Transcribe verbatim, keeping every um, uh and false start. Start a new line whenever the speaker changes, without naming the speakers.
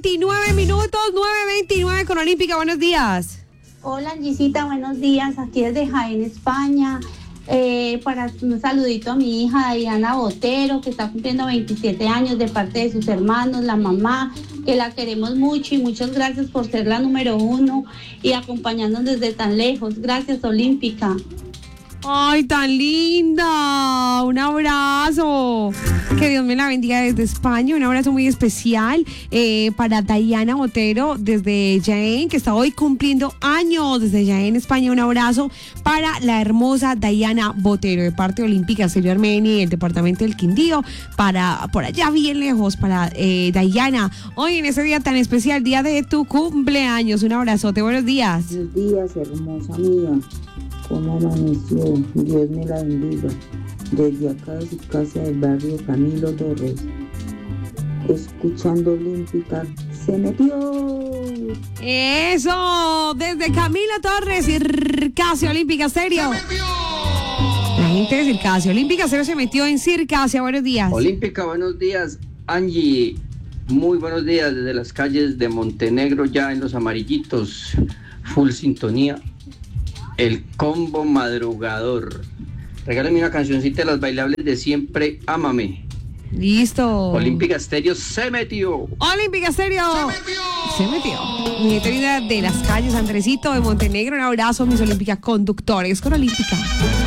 veintinueve minutos, nueve veintinueve con Olímpica. Buenos días.
Hola, Gisita, buenos días. Aquí desde Jaén, España. Eh, para un saludito a mi hija Diana Botero, que está cumpliendo veintisiete años, de parte de sus hermanos, la mamá, que la queremos mucho, y muchas gracias por ser la número uno y acompañarnos desde tan lejos. Gracias, Olímpica.
Ay, tan linda. Un abrazo. Que Dios me la bendiga desde España. Un abrazo muy especial eh, para Diana Botero desde Jaén, que está hoy cumpliendo años desde Jaén, España. Un abrazo para la hermosa Diana Botero de parte de Olímpica Estéreo Armenia y el departamento del Quindío. Para por allá bien lejos, para eh, Diana. Hoy en ese día tan especial, día de tu cumpleaños. Un abrazote. Buenos días.
Buenos días, hermosa mía. ¿Cómo amaneció? Dios me la bendiga. Desde acá de su casa del barrio Camilo Torres, escuchando Olímpica, se metió.
Eso, desde Camilo Torres y Circasia Olímpica Estéreo. La gente de Circasia Olímpica Estéreo se metió en Circasia. Buenos días.
Olímpica, buenos días. Angie, muy buenos días desde las calles de Montenegro, ya en los amarillitos, full sintonía. El combo madrugador. Regálame una cancioncita de las bailables de siempre, ámame.
Listo.
Olímpica Estéreo se metió.
Olímpica Estéreo se metió. Mi gente linda de las calles, Andresito de Montenegro. Un abrazo, mis Olímpicas conductores con Olímpica.